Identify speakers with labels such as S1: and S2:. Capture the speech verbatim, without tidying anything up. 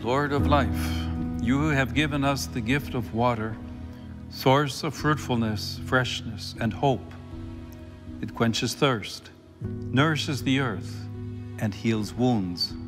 S1: Lord of life, you have given us the gift of water, source of fruitfulness, freshness, and hope. It quenches thirst, nourishes the earth, and heals wounds.